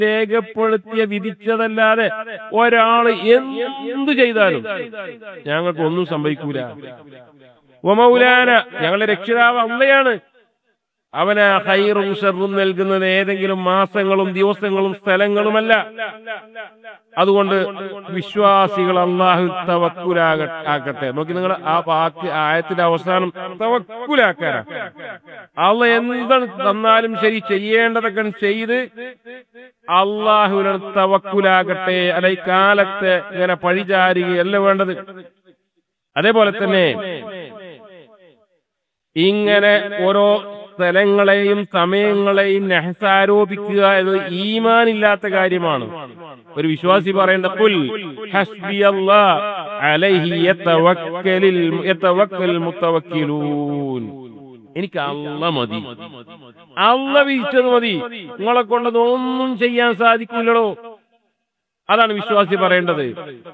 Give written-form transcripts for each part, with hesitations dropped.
രേഖപ്പെടുത്തിയ വിധിച്ചതല്ലാതെ ഒരാൾ എന്തു ചെയ്താലും ഞങ്ങൾക്ക് ഒന്നും സംഭവിക്കൂല. വമൗലാന, ഞങ്ങളുടെ രക്ഷിതാവ് അള്ളയാണ്. അവന് ഖൈറും ശർറും നൽകുന്നത് ഏതെങ്കിലും മാസങ്ങളും ദിവസങ്ങളും സ്ഥലങ്ങളുമല്ല. അതുകൊണ്ട് വിശ്വാസികൾ അല്ലാഹു തവക്കുലാകട്ടെ. നോക്കി, നിങ്ങൾ ആ വാക്ക് ആയത്തിന്റെ അവസാനം തവക്കുലാക്കാനാ. അള്ളാഹ് എന്താണ് തന്നാലും ശരി, ചെയ്യേണ്ടതൊക്കെ ചെയ്ത് അള്ളാഹുവിനെ തവക്കുലാകട്ടെ. അല്ല ഈ കാലത്തെ ഇങ്ങനെ പഴിചാരുകയല്ല വേണ്ടത്. അതേപോലെ തന്നെ ഇങ്ങനെ ഓരോ സ്ഥലങ്ങളെയും സമയങ്ങളെയും നഹ്സാരോപിക്കുക എന്നത് ഈമാനില്ലാത്ത കാര്യമാണ്. ഒരു വിശ്വാസി പറയേണ്ട ഖുൽ ഹസ്ബിയല്ലാഹ് അലൈഹി യതവക്കൽ മുതവക്കിലൂൻ. എനിക്ക് അല്ലാഹ് മതി, അല്ലാഹ് വിധിച്ചത് മതി, നിങ്ങളെ കൊണ്ടത് ഒന്നും ചെയ്യാൻ സാധിക്കില്ലടോ. അതാണ് വിശ്വാസി പറയേണ്ടത്.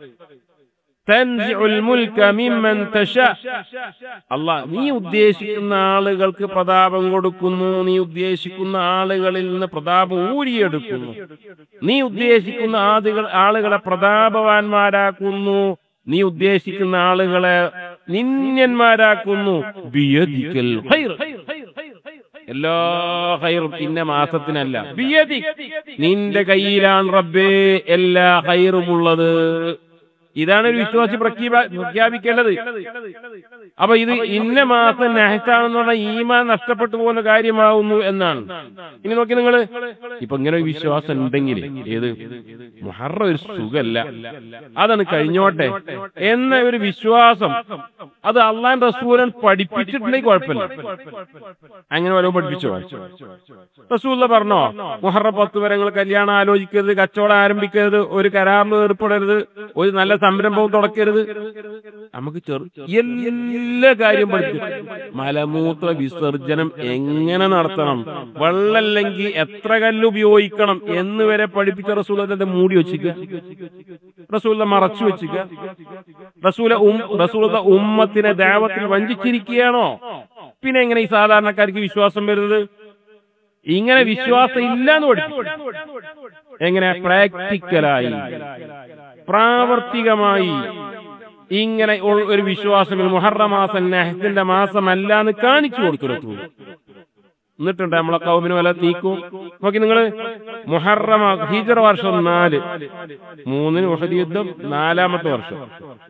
അല്ലാഹ് നീ ഉദ്ദേശിക്കുന്ന ആളുകൾക്ക് പ്രതാപം കൊടുക്കുന്നു, നീ ഉദ്ദേശിക്കുന്ന ആളുകളിൽ നിന്ന് പ്രതാപം ഊരിയെടുക്കുന്നു, നീ ഉദ്ദേശിക്കുന്ന ആളുകളെ പ്രതാപവാന്മാരാക്കുന്നു, നീ ഉദ്ദേശിക്കുന്ന ആളുകളെ നിന്യന്മാരാക്കുന്നു. ബിയദിക്കൽ ഖൈർ, എല്ലാ ഖൈറും ഇന്ന മാസത്തിനല്ല, ബിയദി, നിന്റെ കയ്യിലാണ് റബ്ബേ എല്ലാ ഖൈറുമുള്ളത്. ഇതാണ് ഒരു വിശ്വാസി പ്രഖ്യാപിക്കേണ്ടത്. അപ്പൊ ഇത് ഇന്ന മാസം നഹ്സാണെന്ന് പറഞ്ഞാൽ ഈമാൻ നഷ്ടപ്പെട്ടു പോകുന്ന കാര്യമാവുന്നു എന്നാണ്. ഇനി നോക്കി നിങ്ങൾ, ഇപ്പൊ ഇങ്ങനെ ഒരു വിശ്വാസം ഉണ്ടെങ്കിൽ ഏത് മുഹറം ഒരു സുഖല്ല, അതാണ് കഴിഞ്ഞോട്ടെ എന്ന ഒരു വിശ്വാസം, അത് അള്ളാഹു റസൂലൻ പഠിപ്പിച്ചിട്ടുണ്ടെങ്കിൽ കുഴപ്പമില്ല. അങ്ങനെ വല്ലതും പഠിപ്പിച്ചോ? റസൂൽ പറഞ്ഞോ മുഹറം 10 വരെ നിങ്ങൾ കല്യാണം ആലോചിക്കരുത്, കച്ചവടം ആരംഭിക്കരുത്, ഒരു കരാറിൽ ഏർപ്പെടരുത്, ഒരു നല്ല സംരംഭവും തുടക്കരുത്? നമുക്ക് എല്ലാ കാര്യം പഠിച്ചു. മലമൂത്ര വിസർജനം എങ്ങനെ നടത്തണം, വെള്ളല്ലെങ്കിൽ എത്ര കല്ല് ഉപയോഗിക്കണം എന്ന് വരെ പഠിപ്പിച്ച റസൂലത്തെ മൂടി വെച്ചിക്കുക, റസൂല മറച്ചു വെച്ചിക്കുക. റസൂലത്തെ ഉമ്മത്തിനെ ദഅവത്തിൽ വഞ്ചിച്ചിരിക്കുകയാണോ? പിന്നെ എങ്ങനെ ഈ സാധാരണക്കാർക്ക് വിശ്വാസം വരുന്നത്? ഇങ്ങനെ വിശ്വാസം ഇല്ലാന്ന് പഠിപ്പിച്ചു. എങ്ങനെ? പ്രാക്ടിക്കലായി, പ്രാവർത്തികമായി ഇങ്ങനെ ഒരു വിശ്വാസം മുഹറം മാസം നഹ്സിന്റെ മാസമല്ല എന്ന് കാണിച്ചു കൊടുത്തു. എന്നിട്ടുണ്ട് നമ്മളെ കൗമിന് വല്ല നീക്കും. നോക്കി നിങ്ങൾ, മുഹറം ഹിജ്റ വർഷം 4, 3 ഉഹദ് യുദ്ധം, 4ാമത്തെ വർഷം.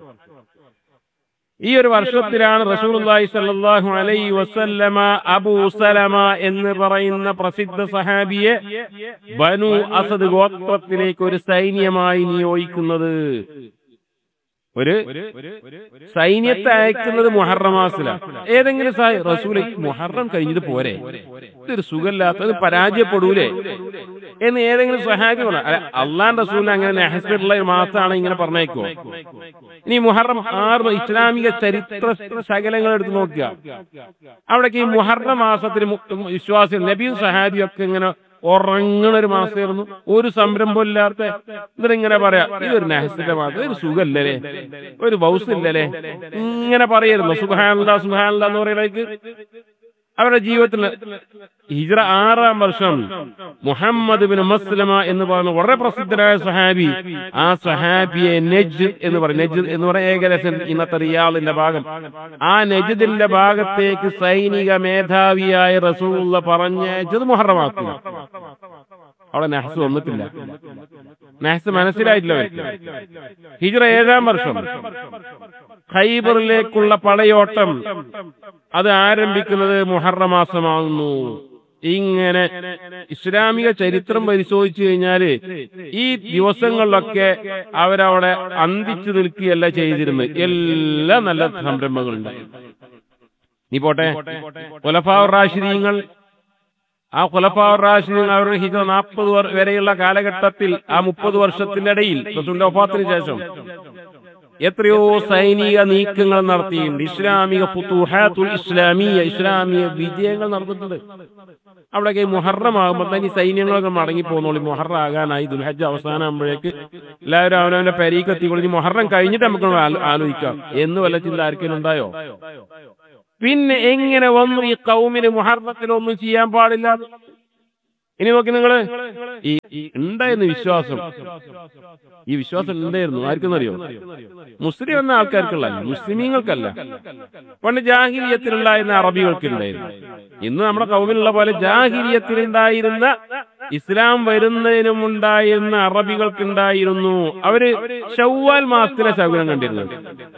ഈ ഒരു വർഷത്തിലാണ് റസൂലുള്ളാഹി സ്വല്ലല്ലാഹു അലൈഹി വസല്ലമ അബൂ സലമ എന്ന് പറയുന്ന പ്രസിദ്ധ സഹാബിയെ ബനു അസദ് ഗോത്രത്തിലേക്ക് ഒരു സൈന്യമായി നിയോഗിക്കുന്നത്. ഒരു സൈന്യത്തെ അയക്കുന്നത് മുഹറം മാസത്തിലാണ്. ഏതെങ്കിലും റസൂൽ മുഹറം കഴിഞ്ഞത് പോരെ, ഇതൊരു സുഖമില്ലാത്തത് പരാജയപ്പെടൂലേ എന്ന് ഏതെങ്കിലും സഹാബി പറഞ്ഞു? അള്ളാഹുവിന്റെ റസൂലിന് അങ്ങനെ നഹ്സിലുള്ള ഒരു മാസമാണ് ഇങ്ങനെ പറഞ്ഞേക്കോ? ഇനി മുഹറം 6 ഇസ്ലാമിക ചരിത്ര ശകലങ്ങൾ എടുത്ത് നോക്കുക. അവിടേക്ക് ഈ മുഹറം മാസത്തിൽ വിശ്വാസികൾ നബിയും സഹാബിയും ഒക്കെ ഇങ്ങനെ ഉറങ്ങണ ഒരു മാസമായിരുന്നു, ഒരു സംരംഭം ഇല്ലാത്ത. ഇതിങ്ങനെ പറയാ ഇതൊരു നഹ്സിന്റെ മാസം, ഒരു സുഖല്ലേ, ഒരു ബൗസ് ഇല്ലല്ലേ, ഇങ്ങനെ പറയായിരുന്നു. സുബ്ഹാനല്ലാഹ് സുബ്ഹാനല്ലാഹ് എന്ന് പറയുന്നതിലേക്ക് അവരുടെ ജീവിതത്തിൽ ഹിജ്റ 6ാം വർഷം മുഹമ്മദ് ബിൻ മസ്ലമ എന്ന് പറയുന്ന വളരെ പ്രസിദ്ധനായ സഹാബി, ആ സഹാബിയെ നജ്ദ് എന്ന് പറയും. നജ്ദ് എന്ന് പറയുന്ന ഏകദേശം ഇന്നത്തെ റിയാദിന്റെ ഭാഗം. ആ നജ്ദിന്റെ ഭാഗത്തേക്ക് സൈനിക മേധാവിയായ റസൂലുള്ളാഹി പറഞ്ഞയച്ചത് മുഹറമാക്കുക. അവിടെ നഹ്സ് വന്നിട്ടില്ല, നഹ്സ് മനസ്സിലായിട്ടില്ല. ഹിജ്റ 7ാം വർഷം ഖൈബറിലേക്കുള്ള പടയോട്ടം അത് ആരംഭിക്കുന്നത് മുഹറം മാസമാകുന്നു. ഇങ്ങനെ ഇസ്ലാമിക ചരിത്രം പരിശോധിച്ചു കഴിഞ്ഞാല് ഈ ദിവസങ്ങളിലൊക്കെ അവരവിടെ അന്തിച്ചു നിൽക്കുകയല്ല ചെയ്തിരുന്നത്. എല്ലാ നല്ല സംരംഭങ്ങളുണ്ട്. നീ പോട്ടെ, ഖുലഫാഉർ റാഷിദീങ്ങൾ, ആ ഖുലഫാഉർ റാഷിദീൻ അവരുടെ ഹിജ്റ 40 വരെയുള്ള കാലഘട്ടത്തിൽ, ആ 30 വർഷത്തിന്റെ ഇടയിൽ റസൂലിന്റെ വഫാത്തിന് ശേഷം എത്രയോ സൈനിക നീക്കങ്ങൾ നടത്തിയിട്ടുണ്ട്. ഇസ്ലാമിക ഫുതുഹാത്തുൽ ഇസ്ലാമിയ, ഇസ്ലാമിക വിജയങ്ങൾ നടന്നിട്ടുണ്ട്. അവിടെയൊക്കെ മുഹറം ആകുമ്പോൾ തന്നെ സൈന്യങ്ങളൊക്കെ മടങ്ങിപ്പോന്നോളി. മുഹറം ആകാനായി, ദുൽഹജ്ജ് അവസാനമാകുമ്പോഴേക്ക് എല്ലാവരും അവനവന്റെ പെരീക്കെത്തിക്കൊള്ളി. മുഹറം കഴിഞ്ഞിട്ട് നമുക്ക് ആലോചിക്കാം എന്ന് വല്ല ചിന്ത ആർക്കെങ്കിലും ഉണ്ടായോ? പിന്നെ എങ്ങനെ വന്നു ഈ ഖൗമിന് മുഹറത്തിലൊന്നും ചെയ്യാൻ പാടില്ല? ഇനി നോക്കി നിങ്ങള് ഈ ഉണ്ടായിരുന്നു വിശ്വാസം, ഈ വിശ്വാസം ഉണ്ടായിരുന്നു ആർക്കെന്നറിയോ? മുസ്ലിം എന്ന ആൾക്കാർക്കുള്ള, മുസ്ലിമീങ്ങൾക്കല്ല. പണ്ട് ജാഹിലിയത്തിലുണ്ടായിരുന്ന അറബികൾക്ക് ഉണ്ടായിരുന്നു. ഇന്ന് നമ്മുടെ കൗമിലുള്ള പോലെ ജാഹിലിയത്തിലുണ്ടായിരുന്ന, ഇസ്ലാം വരുന്നതിനും ഉണ്ടായിരുന്ന അറബികൾക്കുണ്ടായിരുന്നു. അവര് ശവ്വാൽ മാസത്തിലെ ശകുനം കണ്ടിരുന്നത്.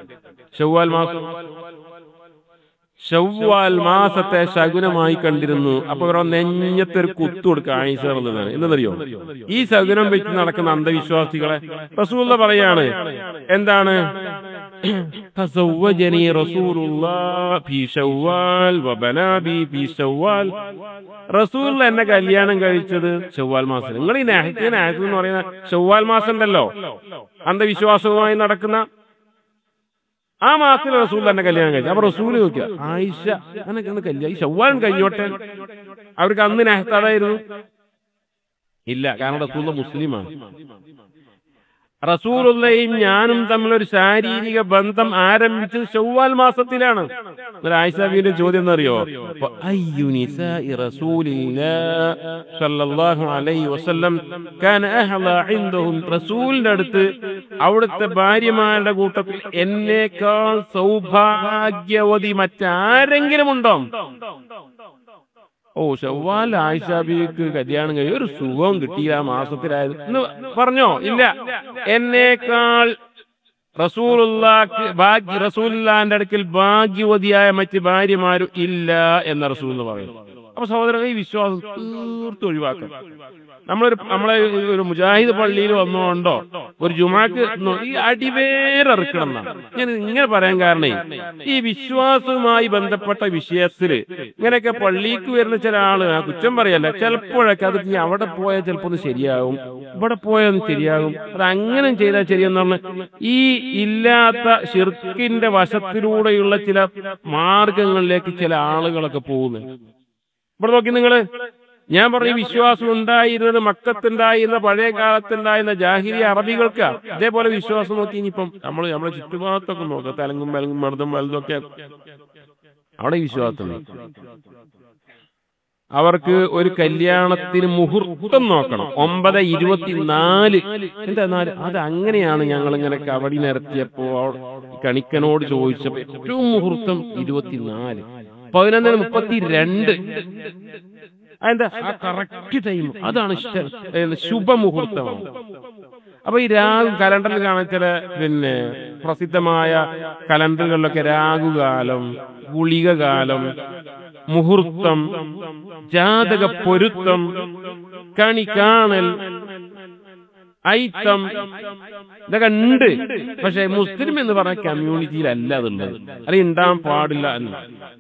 ശവ്വാൽ മാസത്തെ ശകുനമായി കണ്ടിരുന്നു. അപ്പൊ ഇവരെ നെഞ്ഞത്തൊരു കുത്തു കൊടുക്കുക ആയിഷ റളിയല്ലാഹു. എന്തെന്നറിയോ? ഈ ശകുനം വെച്ച് നടക്കുന്ന അന്ധവിശ്വാസികളെ റസൂലുള്ള പറയാണ്, എന്താണ്? തസവ്വജനി റസൂലുള്ളാഹി ഫീ ശവ്വാൽ വബനാബി ഫീ ശവ്വാൽ. റസൂൽ എന്നെ കല്യാണം കഴിച്ചത് ശവ്വാൽ മാസം. നിങ്ങൾ ഈ നഹ്ജ് എന്ന് പറയുന്ന ശവ്വാൽ മാസം ഉണ്ടല്ലോ, അന്ധവിശ്വാസവുമായി നടക്കുന്ന ആ മാസത്തിൽ റസൂൽ തന്നെ കല്യാണം കഴിച്ചു. അപ്പൊ റസൂൽ നോക്കിയ ആയിഷ എനക്ക് കല്യാണം, ഈ ശവ്വാൽ കഴിഞ്ഞോട്ടെ. അവർക്ക് അന്ന് നഹ്തായിരുന്നു ഇല്ല, കാരണം റസൂൽ മുസ്ലിമാണ്. റസൂലുള്ളയും ഞാനും തമ്മിലൊരു ശാരീരിക ബന്ധം ആരംഭിച്ചത് ശവ്വാൽ മാസത്തിലാണ്. ആയിഷ ബീവിന്റെ ചോദ്യം എന്നറിയോ? അയ്യു നിസാഇ റസൂലില്ലാഹി സ്വല്ലല്ലാഹു അലൈഹി വസല്ലം കാന അഹ്ല ഇൻദഹും. റസൂലിന്റെ അടുത്ത് അവിടുത്തെ ഭാര്യമാരുടെ കൂട്ടത്തിൽ എന്നേക്കാൾ സൗഭാഗ്യവതി മറ്റാരെങ്കിലും ഉണ്ടോ? ഓ, ശവ്വാൽ ആയിഷ ബീവിക്ക് കല്യാണം കഴിയും, ഒരു സുഖവും കിട്ടിയില്ല ആ മാസത്തിലായത് എന്ന് പറഞ്ഞോ? ഇല്ല, എന്നേക്കാൾ റസൂലുള്ളാഹിന്റെ അടുക്കൽ ഭാഗ്യവതിയായ മറ്റ് ഭാര്യമാരും ഇല്ല എന്ന റസൂൽ പറയും. അപ്പൊ സഹോദരൻ, ഈ വിശ്വാസം തീർത്തും ഒഴിവാക്കാം. നമ്മളെ ഒരു മുജാഹിദ് പള്ളിയിൽ വന്നുകൊണ്ടോ ഒരു ജുമാക്ക് ഈ അടിവേറെറുക്കണം എന്നാണ് ഞാൻ ഇങ്ങനെ പറയാൻ കാരണം. ഈ വിശ്വാസവുമായി ബന്ധപ്പെട്ട വിഷയത്തിൽ ഇങ്ങനെയൊക്കെ പള്ളിക്ക് വരുന്ന ചില ആള് കുറ്റം പറയല്ല, ചിലപ്പോഴൊക്കെ അത് അവിടെ പോയാൽ ചിലപ്പോൾ ഒന്ന് ശരിയാകും, ഇവിടെ പോയാൽ ഒന്ന് ശരിയാകും, അത് അങ്ങനെ ചെയ്താൽ ശരിയെന്ന് പറഞ്ഞ് ഈ ഇല്ലാത്ത ശിർക്കിന്റെ വശത്തിലൂടെയുള്ള ചില മാർഗങ്ങളിലേക്ക് ചില ആളുകളൊക്കെ പോകുന്നു. ഇവിടെ നോക്കി നിങ്ങള്, ഞാൻ പറഞ്ഞ വിശ്വാസം ഉണ്ടായിരുന്നത് മക്കത്തുണ്ടായിരുന്ന പഴയ കാലത്തുണ്ടായിരുന്ന ജാഹിലിയ അറബികൾക്ക് അതേപോലെ വിശ്വാസം നോക്കി. ഇനിയിപ്പം നമ്മളെ ചുറ്റുഭാഗത്തൊക്കെ നോക്കാം, തെലങ്കും മെലങ്കും മർദ്ദം വലുതൊക്കെ അവിടെ വിശ്വാസം. അവർക്ക് ഒരു കല്യാണത്തിന് മുഹൂർത്തം നോക്കണം, 9:24. എന്താ അത് അങ്ങനെയാണ്. ഞങ്ങൾ ഇങ്ങനെ കവടി നിരത്തിയപ്പോ കണിക്കനോട് ചോദിച്ചപ്പോ ഏറ്റവും മുഹൂർത്തം 24, 11:32. അതെന്താ? ആ കറക്റ്റ് ടൈം, അതാണ് ശുഭമുഹൂർത്തമാണ്. അപ്പൊ ഈ കലണ്ടറിൽ കാണാൻ ചില പ്രസിദ്ധമായ കലണ്ടറുകളിലൊക്കെ രാഹുകാലം, ഗുളികകാലം, മുഹൂർത്തം, ജാതക പൊരുത്തം, കണി കാണൽ, ഐത്തം, ഇതൊക്കെ ഉണ്ട്. പക്ഷെ മുസ്ലിം എന്ന് പറഞ്ഞ കമ്മ്യൂണിറ്റിയിലല്ല അതുള്ളത്, അല്ലെങ്കിൽ ഉണ്ടാകാൻ പാടില്ല എന്ന്.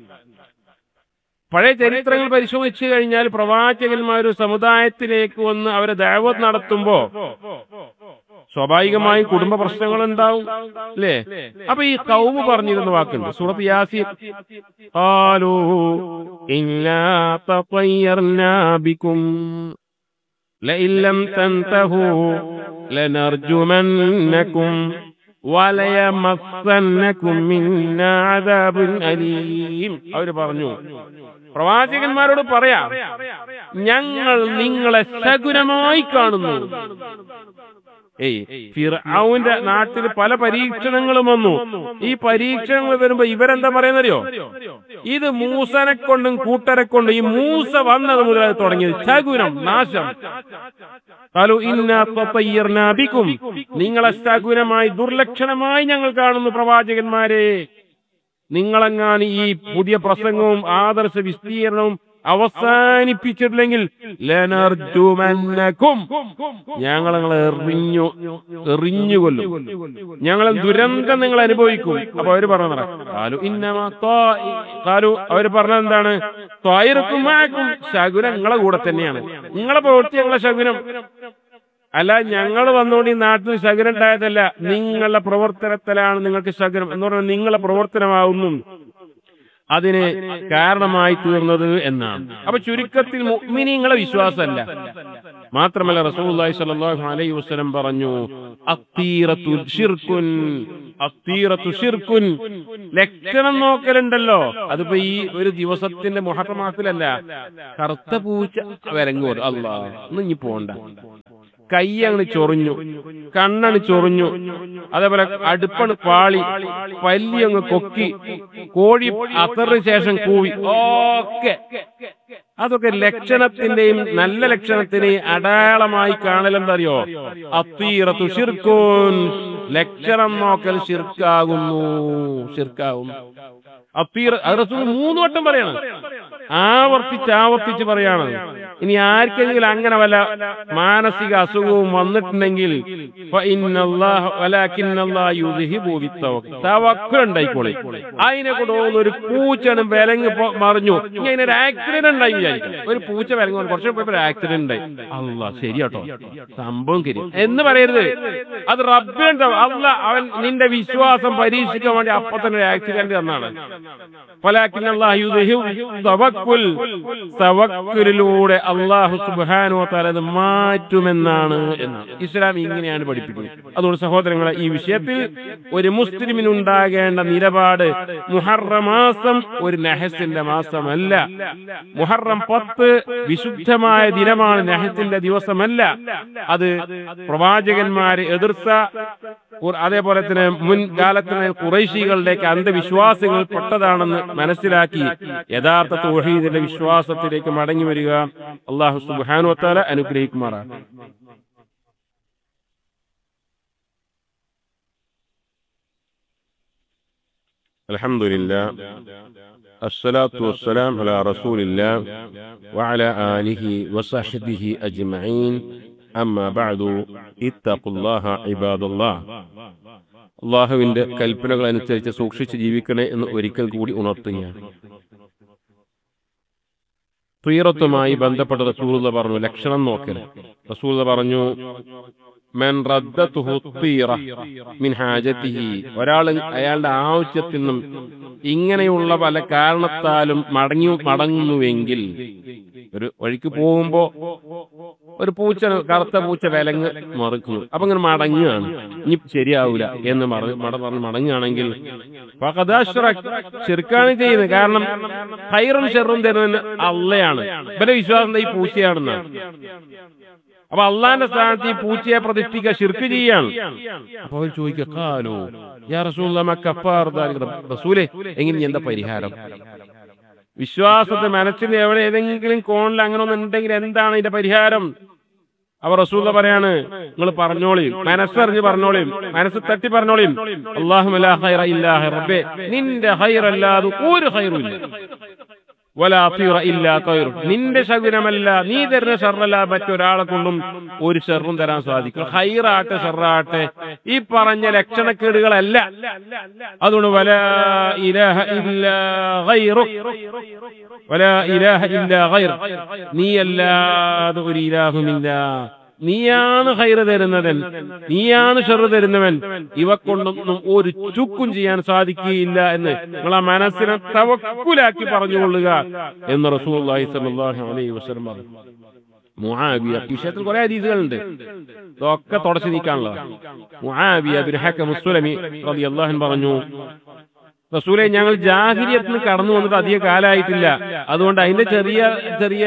പഴയ ചരിത്രങ്ങൾ പരിശോധിച്ചു കഴിഞ്ഞാൽ പ്രവാചകന്മാര് സമുദായത്തിലേക്ക് വന്ന് അവരെ ദഅവത്ത് നടത്തുമ്പോ സ്വാഭാവികമായും കുടുംബ പ്രശ്നങ്ങൾ ഉണ്ടാവും, അല്ലേ? അപ്പൊ ഈ ഖൗമ് പറഞ്ഞിരുന്ന വാക്കുണ്ട് സൂറത്ത് യാസീൻ, ഖാലൂ ഇന്നാ തതയ്യർനാ ബികും ലഇൻ ലം തൻതഹൂ ലനർജുമന്നകും വലയമസ്സന്നകും മിന്നാ അദാബുൻ അലീം. അവര് പറഞ്ഞു, പ്രവാചകന്മാരോട് പറയാം, ഞങ്ങൾ നിങ്ങളെ ശകുനമായി കാണുന്നു. ഫിർഔന്റെ നാട്ടിൽ പല പരീക്ഷണങ്ങളും വന്നു. ഈ പരീക്ഷണങ്ങൾ വരുമ്പോ ഇവരെന്താ പറയുന്നറിയോ? ഇത് മൂസനെ കൊണ്ടും കൂട്ടരെ കൊണ്ടും, ഈ മൂസ വന്നത് മുതൽ തുടങ്ങിയത് ശകുനം, നാശം. നിങ്ങളെ ശകുനമായി, ദുർലക്ഷണമായി ഞങ്ങൾ കാണുന്നു പ്രവാചകന്മാരെ. നിങ്ങളെങ്ങാൻ ഈ പുതിയ പ്രസംഗവും ആദർശ വിസ്തീർണവും അവസാനിപ്പിച്ചിട്ടില്ലെങ്കിൽ ലനർജുമന്നകും, ഞങ്ങൾ നിങ്ങളെ എറിഞ്ഞുകൊല്ലും, ഞങ്ങളെ ദുരന്തം നിങ്ങൾ അനുഭവിക്കും. അപ്പൊ അവര് പറഞ്ഞ അവര് പറഞ്ഞത് എന്താണ്? ശകുനം നിങ്ങളെ കൂടെ തന്നെയാണ്, നിങ്ങളെ പ്രവൃത്തി ഞങ്ങളെ ശകുനം. അല്ല, ഞങ്ങൾ വന്നുകൊണ്ട് ഈ നാട്ടിൽ ശകുനം ഉണ്ടായതല്ല, നിങ്ങളുടെ പ്രവർത്തനത്തിലാണ് നിങ്ങൾക്ക് ശകുനം എന്ന് പറഞ്ഞാൽ നിങ്ങളെ പ്രവർത്തനമാവുന്നു. അതിന് കാരണമായി തീർന്നത് എന്നാണ്. അപ്പൊ ചുരുക്കത്തിൽ മുഅ്മിനീങ്ങളെ വിശ്വാസമല്ല. മാത്രമല്ല റസൂലുള്ളാഹി സ്വല്ലല്ലാഹു അലൈഹി വസല്ലം പറഞ്ഞു, അത്തീറത്തു ശിർകുൻ, അത്തീറത്തു ശിർകുൻ. ലക്ഷണം നോക്കലുണ്ടല്ലോ, അതിപ്പോ ഈ ഒരു ദിവസത്തിന്റെ മുഹറം മാസത്തിലല്ല. കറുത്ത പൂച്ച വരങ്ങോട് അല്ലാ ഒന്നും ഇനി പോണ്ട, കൈ അങ്ങ് ചൊറിഞ്ഞു, കണ്ണണ് ചൊറിഞ്ഞു, അതേപോലെ അടുപ്പണ് പാളി, പല്ലി അങ്ങ് കൊക്കി, കോഴി അത്തറിന് ശേഷം കൂവി, അതൊക്കെ ലക്ഷണത്തിന്റെയും നല്ല ലക്ഷണത്തിന്റെയും അടയാളമായി കാണലെന്തറിയോ? അത്തീറത്തു ശിർകുൻ, ലക്ഷണം നോക്കൽ ശിർക്കാകുന്നു, ശിർക്കാകുന്നു. അത്തീറ റസൂൽ 3 വട്ടം പറയണം, ആവർത്തിച്ച് പറയാണ്. ഇനി ആർക്കെങ്കിലും അങ്ങനെ വല്ല മാനസിക അസുഖവും വന്നിട്ടുണ്ടെങ്കിൽ ഉണ്ടായിക്കോളെ, അതിനെ കൊണ്ട് ഒരു പൂച്ചനും വിലങ്ങ് മറിഞ്ഞു, ഇങ്ങനെ ഒരു ആക്സിഡന്റ് ഉണ്ടായി വിചാരിക്കും. ഒരു പൂച്ച വിലങ്ങ് കുറച്ച് പോയപ്പോ ഒരു ആക്സിഡന്റ് ഉണ്ടായി, അല്ലാ ശരിയാട്ടോ സംഭവം ശരി എന്ന് പറയരുത്. അത് റബ്ബിന്റെ അല്ല, അവൻ നിന്റെ വിശ്വാസം പരീക്ഷിക്കാൻ വേണ്ടി അപ്പൊ തന്നെ ഒരു ആക്സിഡന്റ് തന്നാണ്. തവക്കുലിലൂടെ അല്ലാഹു സുബ്ഹാനഹു വ തആല അത് മാറ്റുമെന്നാണ് ഇസ്ലാം ഇങ്ങനെയാണ് പഠിപ്പിക്കുന്നത്. അതുകൊണ്ട് സഹോദരങ്ങളെ, ഈ വിഷയത്തിൽ ഒരു മുസ്ലിമിനുണ്ടാകേണ്ട നിലപാട്, മുഹറം മാസം ഒരു നഹസിന്റെ മാസമല്ല. മുഹറം 10 വിശുദ്ധമായ ദിനമാണ്, നഹസിന്റെ ദിവസമല്ല. അത് പ്രവാചകന്മാരെ എതിർത്ത, അതേപോലെ തന്നെ മുൻകാലത്തിന് ഖുറൈശികളുടെയൊക്കെ അന്ധവിശ്വാസങ്ങൾ പെട്ടതാണെന്ന് മനസ്സിലാക്കി യഥാർത്ഥ തൗഹീദിന്റെ വിശ്വാസത്തിലേക്ക് മടങ്ങി വരിക. അല്ലാഹു സുബ്ഹാനഹു വ തആല അനുഗ്രഹിക്കുമാറാകട്ടെ. അൽഹംദുലില്ലാഹ് അസ്സലാത്തു വസ്സലാം അലാ റസൂലില്ലാഹ് വഅലാ ആലിഹി വസഹ്ബിഹി അജ്മഈൻ. അമ്മാ ബഅദു, ഇത്തഖുല്ലാഹ ഇബാദല്ലാഹ്. അള്ളാഹുവിന്റെ കൽപ്പനകൾ അനുസരിച്ച് സൂക്ഷിച്ച് ജീവിക്കണേ എന്ന് ഒരിക്കൽ കൂടി ഉണർത്തുകയാണ്. തീറത്തുമായി ബന്ധപ്പെട്ട റസൂലുള്ളാഹി പറഞ്ഞു, ലക്ഷണം നോക്കൽ. റസൂലുള്ളാഹി പറഞ്ഞു, മൻ റദ്ദതുഹു തീറ മിൻ ഹാജതിഹി, ഒരാൾ അയാളുടെ ആവശ്യത്തിൽ നിന്നും ഇങ്ങനെയുള്ള പല കാരണത്താലും മടങ്ങുന്നുവെങ്കിൽ, ഒരു വഴിക്ക് പോകുമ്പോ ഒരു പൂച്ച, കറുത്ത പൂച്ച വിലങ്ങ് മറിക്കുന്നു, അപ്പൊ ഇങ്ങനെ മടങ്ങുകയാണ്, ഇനി ശരിയാവൂല എന്ന് പറഞ്ഞ് മടങ്ങുകയാണെങ്കിൽ ശിർക്കാണ് ചെയ്യുന്നത്. കാരണം ഖൈറും ഷർറും തരുന്നത് അള്ളയാണ്. ഇവരുടെ വിശ്വാസം ഈ പൂച്ചയാണെന്നാണ്. അപ്പൊ അള്ളാന്റെ സ്ഥാനത്ത് ഈ പൂച്ചയെ പ്രതിഷ്ഠിക്കുക ശിർക്ക് ചെയ്യാണ്. അപ്പൊ അവർ ചോദിക്കാലോ, യാ റസൂലേ, എങ്ങനെ എന്താ പരിഹാരം? വിശ്വാസത്തെ മനസ്സിന് എവിടെ ഏതെങ്കിലും കോണിൽ അങ്ങനെ ഒന്നും ഉണ്ടെങ്കിൽ എന്താണ് ഇതിന്റെ പരിഹാരം? അപ്പൊ റസൂൽ പറയാണ്, നിങ്ങൾ പറഞ്ഞോളിയും, മനസ്സറിഞ്ഞ് പറഞ്ഞോളിയും, മനസ്സ് തട്ടി പറഞ്ഞോളിയും, അല്ലാഹുമ്മ ലാ ഖൈറ ഇല്ലാ റബ്ബേ, നിന്റെ ഖൈറല്ലാതെ ഒരു ഖൈറും ഇല്ല. വലാ തീറ ഇല്ലാ ഖൈർ, നിന്റെ ശകുനമല്ല, നീ തരുന്ന ഷർറല്ല മറ്റൊരാളെ കൊണ്ടും ഒരു ഷർറും തരാൻ സാധിക്കും. ഖൈറാട്ടെ ഷർറാട്ടെ ഈ പറഞ്ഞ ലക്ഷണക്കേടുകളല്ല. അതുകൊണ്ട് വലാ ഇലാഹ ഇല്ലാ ഗൈറുക്, വലാ ഇലാഹ ഇല്ലാ ഗൈർ, നീയല്ലാതെ ഒരു ഇലാഹുമില്ല. നീയാണ് ഖൈറ് തരുന്നവൻ, നീയാണ് ഷർറ് തരുന്നവൻ, ഇവ കൊണ്ടൊന്നും ഒരു ചുക്കും ചെയ്യാൻ സാധിക്കുകയില്ല എന്ന് നിങ്ങളെ മനസ്സിനെ തവക്കുലാക്കി പറഞ്ഞുകൊള്ളുക എന്ന് റസൂലുള്ളാഹി സ്വല്ലല്ലാഹു അലൈഹി വസല്ലം പറഞ്ഞു. മുആവിയ, വിഷയത്തിൽ കുറെ ഹദീസുകളുണ്ട്, ഇതൊക്കെ തുടച്ചു നീക്കാനുള്ളതാണ്. മുആവിയ ബിൻ ഹകം അസ്സുലമി റളിയല്ലാഹു അൻഹു പറഞ്ഞു, റസൂലേ, ഞങ്ങൾ ജാഹിലിയത്തിൽ നിന്ന് കടന്നു വന്നിട്ട് അധിക കാലമായിട്ടില്ല, അതുകൊണ്ട് അതിന്റെ ചെറിയ ചെറിയ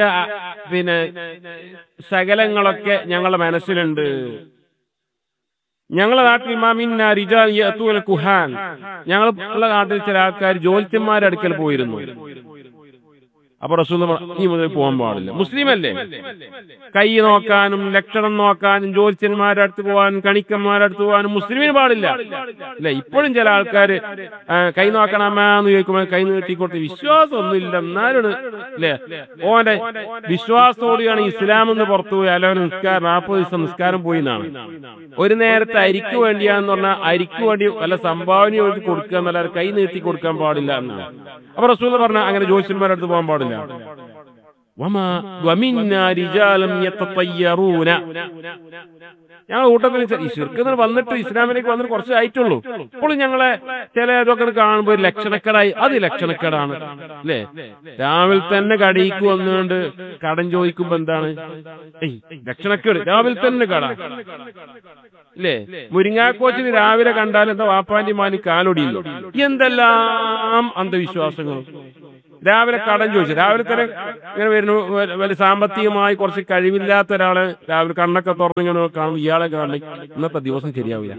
ശകലങ്ങളൊക്കെ ഞങ്ങളുടെ മനസ്സിലുണ്ട്. ഞങ്ങളുടെ നാട്ടിൽ കുഹാൻ, ഞങ്ങളുടെ നാട്ടിൽ ചില ആൾക്കാർ ജ്യോത്സ്യന്മാരുടെ അടുക്കൽ പോയിരുന്നു. അപ്പൊ റസൂൽ ഈ മുതൽ പോകാൻ പാടില്ല, മുസ്ലിം അല്ലേ, കൈ നോക്കാനും ലക്ഷണം നോക്കാനും ജ്യോത്സ്യന്മാരുടെ അടുത്ത് പോകാനും കണിക്കന്മാരുടെ അടുത്ത് പോകാനും മുസ്ലിമിന് പാടില്ല അല്ലെ? ഇപ്പോഴും ചില ആൾക്കാര് കൈ നോക്കണമാന്ന് ചോദിക്കുമ്പോൾ കൈ നീട്ടിക്കൊടുത്ത് വിശ്വാസം ഒന്നുമില്ല എന്നാലും അല്ലെ, ഓന്റെ വിശ്വാസത്തോടെയാണ് ഇസ്ലാം എന്ന് പുറത്തു പോയി, അല്ല നിസ്കാരം 40 ദിവസം നിസ്കാരം പോയി എന്നാണ്. ഒരു നേരത്തെ അരിക്ക് വേണ്ടിയാന്ന് പറഞ്ഞാൽ അരിക്ക് വേണ്ടി വല്ല സംഭാവന കൊടുക്കുക എന്നല്ലാതെ കൈ നീട്ടി കൊടുക്കാൻ പാടില്ല എന്നാണ്. അപ്പൊ റസൂൽ പറഞ്ഞ അങ്ങനെ ജ്യോത്സ്യന്മാരുടെ അടുത്ത് പോകാൻ പാടില്ല. വമിന്നാ റിജാലും യതതയ്യറൂന. ഞങ്ങൾ കൂട്ടത്തിൽ ഈ ശിർക്ക് വന്നിട്ട് ഇസ്ലാമിലേക്ക് വന്നിട്ട് കുറച്ച് ആയിട്ടുള്ളൂ. ഇപ്പോഴും ഞങ്ങളെ ചില ഇതൊക്കെ കാണുമ്പോൾ ഒരു ലക്ഷണക്കേടായി. അത് ലക്ഷണക്കേടാണ് അല്ലേ? രാവിലെ തന്നെ കടയിക്ക് വന്നുകൊണ്ട് കടം ചോദിക്കുമ്പോ എന്താണ് ലക്ഷണക്കേട്? രാവിലെ തന്നെ കട അല്ലേ? മുരിങ്ങാക്കോച്ചിന് രാവിലെ കണ്ടാൽ എന്താ വാപ്പാന്റെ മാനി കാലൊടിയുള്ളൂ. എന്തെല്ലാം അന്ധവിശ്വാസങ്ങൾ. രാവിലെ കടം ചോദിച്ചു, രാവിലെ തന്നെ ഇങ്ങനെ വരുന്നു. വലിയ സാമ്പത്തികമായി കുറച്ച് കഴിവില്ലാത്ത ഒരാള് രാവിലെ കണ്ണൊക്കെ തുറന്നിങ്ങനെ കാണും, ഇയാളെ കാണും, ഇന്നത്തെ ദിവസം ശരിയാവില്ല.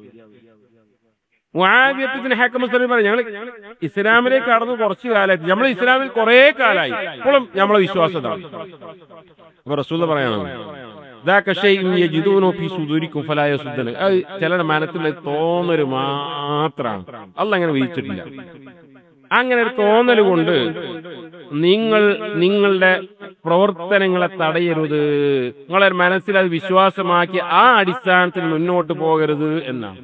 മുആവിയത്തിന് ഹക്കമസ്തലി പറയും, ഞങ്ങൾ ഇസ്ലാമിലേക്ക് കടന്നു കുറച്ചു കാലമായിട്ട്, നമ്മൾ ഇസ്ലാമിൽ കുറെ കാലമായി, ഇപ്പോഴും നമ്മളെ വിശ്വാസം ഇതാണ്. അപ്പൊ റസൂൽ പറയണം, ചിലരുടെ മനസ്സിൽ തോന്നല് മാത്രമാണ്, അള്ളാഹ് അങ്ങനെ വിധിച്ചിട്ടില്ല. അങ്ങനെ ഒരു തോന്നൽ കൊണ്ട് നിങ്ങൾ നിങ്ങളുടെ പ്രവർത്തനങ്ങളെ തടയരുത്. നിങ്ങളെ മനസ്സിൽ അത് വിശ്വാസമാക്കി ആ അടിസ്ഥാനത്തിൽ മുന്നോട്ട് പോകരുത് എന്നാണ്.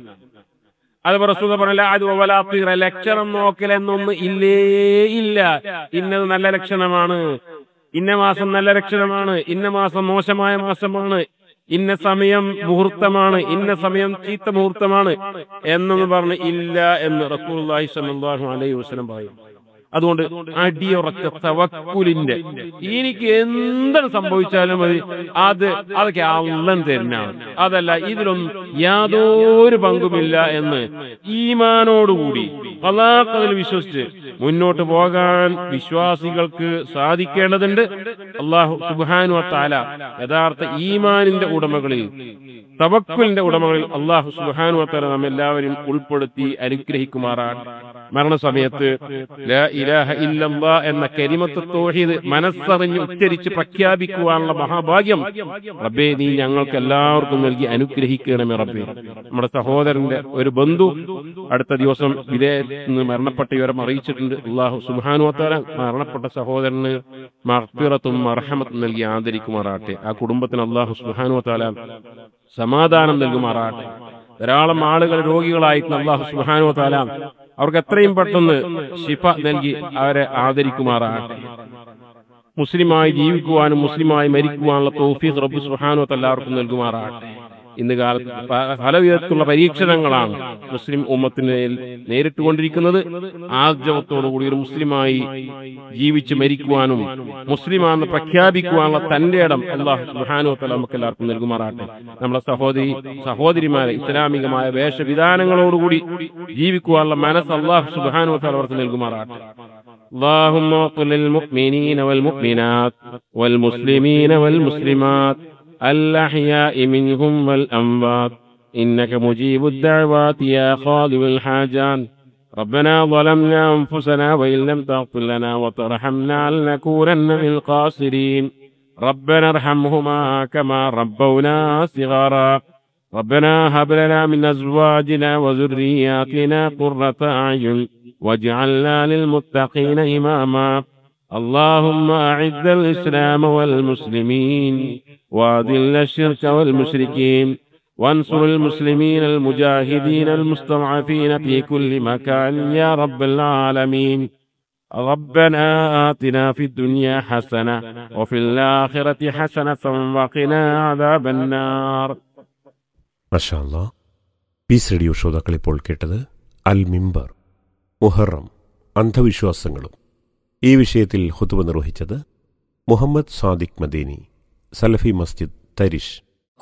അതുപോലെ റസൂൽ പറഞ്ഞില്ല, അത് വലാത്തീറ, ലക്ഷണം നോക്കലെന്നൊന്നും ഇല്ലേ ഇല്ല. ഇന്നത് നല്ല ലക്ഷണമാണ്, ഇന്ന മാസം നല്ല ലക്ഷണമാണ്, ഇന്ന മാസം മോശമായ മാസമാണ്, ഇന്ന സമയം മുഹൂർത്തമാണ്, ഇന്ന സമയം ചീത്ത മുഹൂർത്തമാണ് എന്നൊന്ന് പറഞ്ഞ് ഇല്ല എന്ന് റസൂലുള്ളാഹി സ്വല്ലല്ലാഹു അലൈഹി വസല്ലം പറയും. അതുകൊണ്ട് അടിയുറച്ച തവക്കുലിന്റെ, എനിക്ക് എന്താണ് സംഭവിച്ചാലും മതി, അതൊക്കെ അള്ളൻ തരുന്നതാണ്, അതല്ല ഇതിലൊന്നും യാതൊരു പങ്കുമില്ല എന്ന് ഈമാനോടുകൂടി അല്ലാഹുവിൽ വിശ്വസിച്ച് മുന്നോട്ട് പോകാൻ വിശ്വാസികൾക്ക് സാധിക്കേണ്ടതുണ്ട്. അല്ലാഹു സുബ്ഹാനഹു വ തആല യഥാർത്ഥ ഈമാനിന്റെ ഉടമകളിൽ, തവക്കുലിന്റെ ഉടമകളിൽ അല്ലാഹു സുബ്ഹാനഹു വ തആല നമ്മെല്ലാവരും ഉൾപ്പെടുത്തി അനുഗ്രഹിക്കുമാറാണ്. മരണസമയത്ത് ലാ ഇലാഹ ഇല്ലല്ലാഹ് എന്ന കലിമത്ത് തൗഹീദ് മനസ്സറിഞ്ഞ് ഉച്ചരിച്ച് പ്രഖ്യാപിക്കുവാനുള്ള മഹാഭാഗ്യം റബ്ബേ നീ ഞങ്ങൾക്ക് എല്ലാവർക്കും നൽകി അനുഗ്രഹിക്കണമേ റബ്ബേ. നമ്മുടെ സഹോദരന്റെ ഒരു ബന്ധു അടുത്ത ദിവസം വിദേശത്ത് നിന്ന് മരണപ്പെട്ട വിവരം അറിയിച്ചിട്ടുണ്ട്. അല്ലാഹു സുബ്ഹാനഹു വ തആല മരണപ്പെട്ട സഹോദരന് മഗ്ഫിറത്തും മർഹമത്തും നൽകി ആദരിക്കുമാറാട്ടെ. ആ കുടുംബത്തിന് അല്ലാഹു സുബ്ഹാനഹു വ തആല സമാധാനം നൽകുമാറാട്ടെ. ധാരാളം ആളുകൾ രോഗികളായിട്ട് അല്ലാഹു സുബ്ഹാനഹു വ തആല അവർക്ക് എത്രയും പെട്ടെന്ന് ശിഫ നൽകി അവരെ ആദരിക്കുമാറാകട്ടെ. മുസ്ലിമായി ജീവിക്കുവാനും മുസ്ലിമായി മരിക്കുവാനുള്ള തൗഫീഖ് റബ്ബ് സുബ്ഹാനഹു വ തആല എല്ലാവർക്കും നൽകുമാറാകട്ടെ. ഇന്ന് കാലത്ത് പല വിധത്തിലുള്ള പരീക്ഷണങ്ങളാണ് മുസ്ലിം ഉമ്മത്തിന് നേരിട്ടുകൊണ്ടിരിക്കുന്നത്. ആർജവത്തോടുകൂടി ഒരു മുസ്ലിമായി ജീവിച്ച് മരിക്കുവാനും മുസ്ലിമാണെന്ന് പ്രഖ്യാപിക്കുവാനുള്ള തന്റെ ഇടം അല്ലാഹു സുബ്ഹാനഹു വ തആല നമുക്ക് എല്ലാവർക്കും നൽകുമാറാകട്ടെ. നമ്മുടെ സഹോദരിമാരെ ഇസ്ലാമികമായ വേഷവിധാനങ്ങളോടുകൂടി ജീവിക്കുവാനുള്ള മനസ്സ് അല്ലാഹു സുബ്ഹാനഹു വ തആല അവർക്ക് നൽകുമാറാകട്ടെ. اللهم اغفر للمؤمنين والمؤمنات والمسلمين والمسلمات الأحياء منهم والأموات إنك مجيب الدعوات يا خالق الحاجات. ربنا ظلمنا أنفسنا وإن لم تغفر لنا وترحمنا لنكونن من الخاسرين. ربنا ارحمهما كما ربونا صغارا. ربنا هب لنا من أزواجنا وذرياتنا قرة أعين واجعلنا للمتقين إماما. اللهم أعز الإسلام والمسلمين وأذل الشرك والمشركين وانصر المسلمين المجاهدين المستضعفين في كل مكان يا رب العالمين. ربنا آتنا في الدنيا حسنة وفي الآخرة حسنة وقنا عذاب النار. മാഷാ അല്ലാഹ്. പീസ് റേഡിയോ ശ്രോതാക്കൾ ഇപ്പോൾ കേട്ടത് അൽ മിമ്പർ, മുഹറം, അന്ധവിശ്വാസങ്ങളും. ഈ വിഷയത്തിൽ ഖുതുബ നിർവഹിച്ചത് മുഹമ്മദ് സാദിഖ് മദീനി, സലഫി മസ്ജിദ് തരിഷ്.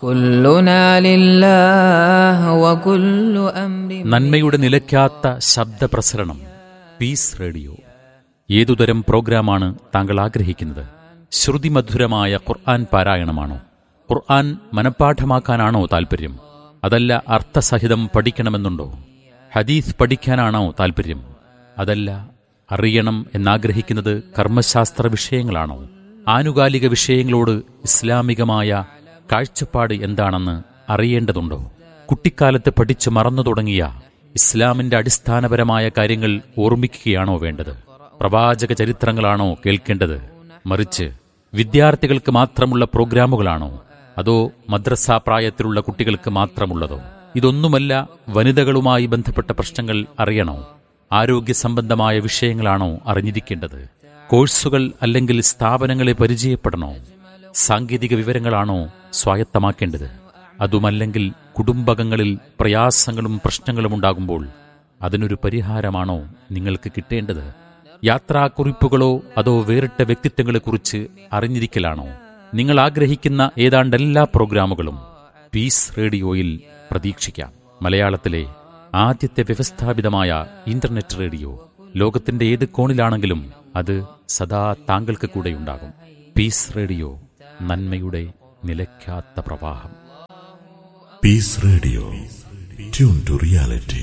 നന്മയുടെ നിലയ്ക്കാത്ത ശബ്ദപ്രസരണം പീസ് റേഡിയോ. ഏതുതരം പ്രോഗ്രാമാണ് താങ്കൾ ആഗ്രഹിക്കുന്നത്? ശ്രുതിമധുരമായ ഖുർആൻ പാരായണമാണോ? ഖുർആൻ മനഃപ്പാഠമാക്കാനാണോ താൽപര്യം? അതല്ല അർത്ഥസഹിതം പഠിക്കണമെന്നുണ്ടോ? ഹദീസ് പഠിക്കാനാണോ താൽപര്യം? അതല്ല അറിയണം എന്നാഗ്രഹിക്കുന്നത് കർമ്മശാസ്ത്ര വിഷയങ്ങളാണോ? ആനുകാലിക വിഷയങ്ങളോട് ഇസ്ലാമികമായ കാഴ്ചപ്പാട് എന്താണെന്ന് അറിയേണ്ടതുണ്ടോ? കുട്ടിക്കാലത്ത് പഠിച്ചു മറന്നു തുടങ്ങിയ ഇസ്ലാമിന്റെ അടിസ്ഥാനപരമായ കാര്യങ്ങൾ ഓർമ്മിക്കുകയാണോ വേണ്ടത്? പ്രവാചക ചരിത്രങ്ങളാണോ കേൾക്കേണ്ടത്? മറിച്ച് വിദ്യാർത്ഥികൾക്ക് മാത്രമുള്ള പ്രോഗ്രാമുകളാണോ? അതോ മദ്രസ പ്രായത്തിലുള്ള കുട്ടികൾക്ക് മാത്രമുള്ളതോ? ഇതൊന്നുമല്ല. വനിതകളുമായി ബന്ധപ്പെട്ട പ്രശ്നങ്ങൾ അറിയണോ? ആരോഗ്യ സംബന്ധമായ വിഷയങ്ങളാണോ അറിഞ്ഞിരിക്കേണ്ടത്? കോഴ്സുകൾ അല്ലെങ്കിൽ സ്ഥാപനങ്ങളെ പരിചയപ്പെടണോ? സാങ്കേതിക വിവരങ്ങളാണോ സ്വായത്തമാക്കേണ്ടത്? അതുമല്ലെങ്കിൽ കുടുംബകങ്ങളിൽ പ്രയാസങ്ങളും പ്രശ്നങ്ങളും ഉണ്ടാകുമ്പോൾ അതിനൊരു പരിഹാരമാണോ നിങ്ങൾക്ക് കിട്ടേണ്ടത്? യാത്രാക്കുറിപ്പുകളോ അതോ വേറിട്ട വ്യക്തിത്വങ്ങളെക്കുറിച്ച് അറിഞ്ഞിരിക്കലാണോ? നിങ്ങൾ ആഗ്രഹിക്കുന്ന ഏതാണ്ട് എല്ലാ പ്രോഗ്രാമുകളും പീസ് റേഡിയോയിൽ പ്രതീക്ഷിക്കാം. മലയാളത്തിലെ ആദ്യത്തെ വ്യവസ്ഥാപിതമായ ഇന്റർനെറ്റ് റേഡിയോ. ലോകത്തിന്റെ ഏത് കോണിലാണെങ്കിലും അത് സദാ താങ്കൾക്ക് കൂടെയുണ്ടാകും. പീസ് റേഡിയോ, നന്മയുടെ നിലയ്ക്കാത്ത പ്രവാഹം. Piece radio, tune to reality.